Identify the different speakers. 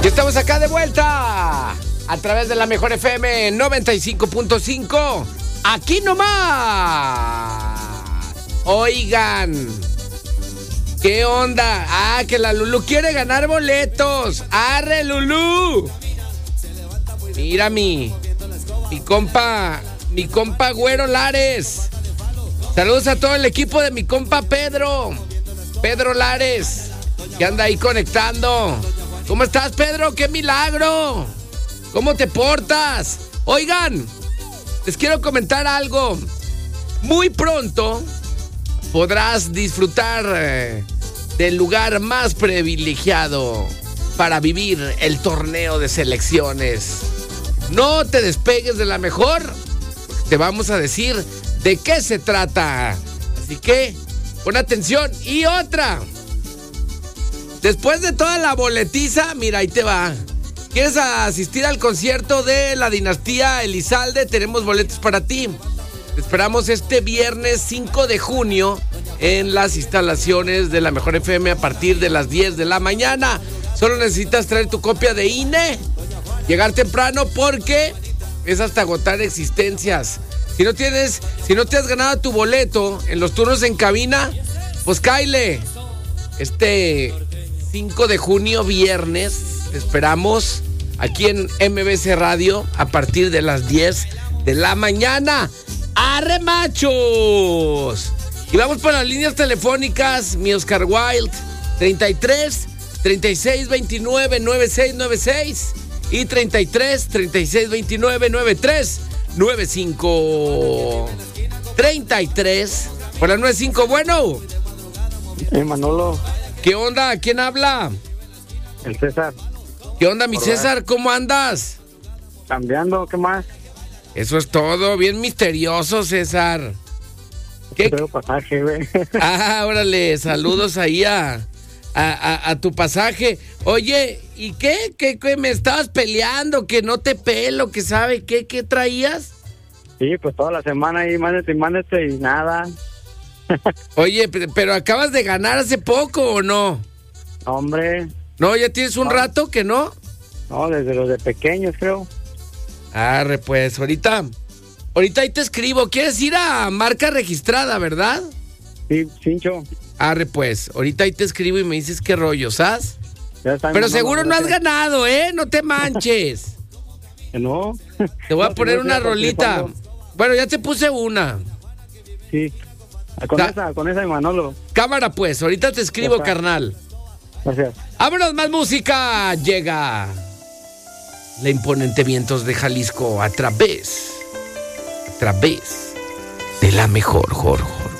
Speaker 1: Y estamos acá de vuelta a través de la Mejor FM 95.5. Aquí nomás. Oigan, ¿qué onda? Ah, que la Lulú quiere ganar boletos. ¡Arre, Lulú! Mira mi compa Güero Lares. Saludos a todo el equipo de mi compa Pedro Lares, que anda ahí conectando. ¿Cómo estás, Pedro? ¡Qué milagro! ¿Cómo te portas? Oigan, les quiero comentar algo. Muy pronto podrás disfrutar del lugar más privilegiado para vivir el torneo de selecciones. No te despegues de la mejor. Te vamos a decir de qué se trata. Así que, pon atención. Y otra. Después de toda la boletiza, mira, ahí te va. ¿Quieres asistir al concierto de la dinastía Elizalde? Tenemos boletos para ti. Te esperamos este viernes 5 de junio en las instalaciones de la Mejor FM a partir de las 10 de la mañana. Solo necesitas traer tu copia de INE, llegar temprano porque es hasta agotar existencias. Si no te has ganado tu boleto en los turnos en cabina, pues cáile. Este 5 de junio, viernes, te esperamos aquí en MBC Radio a partir de las 10 de la mañana. ¡Arre, machos! Y vamos por las líneas telefónicas. Mi Oscar Wilde, 33 36 29 9696 y 33 36 29 93 95. 33 por la 95. Bueno.
Speaker 2: Manolo.
Speaker 1: ¿Qué onda? ¿Quién habla?
Speaker 2: El César.
Speaker 1: ¿Qué onda, mi César? ¿Cómo andas?
Speaker 2: Cambiando, ¿qué más?
Speaker 1: Eso es todo, bien misterioso, César.
Speaker 2: ¿Qué? Tengo pasaje, güey.
Speaker 1: Ah, órale, saludos ahí a tu pasaje. Oye, ¿y qué? ¿Qué me estabas peleando? Que no te pelo, que sabe qué traías.
Speaker 2: Sí, pues toda la semana ahí, mándate y nada.
Speaker 1: Oye, pero acabas de ganar hace poco, ¿o no?
Speaker 2: Hombre.
Speaker 1: No, ¿ya tienes un rato que no?
Speaker 2: No, desde los de pequeños, creo.
Speaker 1: Arre, pues, ahorita ahí te escribo. ¿Quieres ir a marca registrada, verdad?
Speaker 2: Sí, Cincho.
Speaker 1: Arre, pues, ahorita ahí te escribo y me dices qué rollo, ¿sabes? Pero seguro no has ganado, ¿eh? No te manches.
Speaker 2: No.
Speaker 1: Te voy a poner una rolita. Bueno, ya te puse una.
Speaker 2: Sí. Con esa de Manolo.
Speaker 1: Cámara, pues, ahorita te escribo, carnal.
Speaker 2: Gracias.
Speaker 1: ¡Vámonos, más música! Llega la imponente Vientos de Jalisco a través de la mejor, Jorge.